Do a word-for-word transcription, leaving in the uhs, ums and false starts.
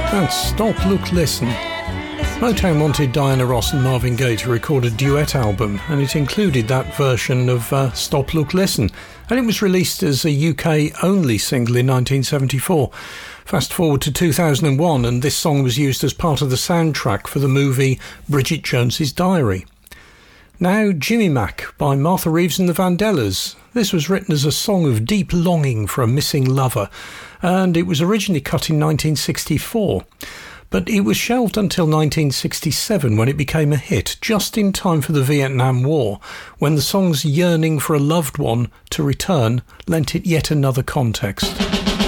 That's Stop, Look, Listen. Motown wanted Diana Ross and Marvin Gaye to record a duet album, and it included that version of uh, Stop, Look, Listen, and it was released as a U K-only single in nineteen seventy-four. Fast forward to two thousand one, and this song was used as part of the soundtrack for the movie Bridget Jones's Diary. Now, Jimmy Mac by Martha Reeves and the Vandellas. This was written as a song of deep longing for a missing lover, and it was originally cut in nineteen sixty-four. But it was shelved until nineteen sixty-seven, when it became a hit, just in time for the Vietnam War, when the song's yearning for a loved one to return lent it yet another context.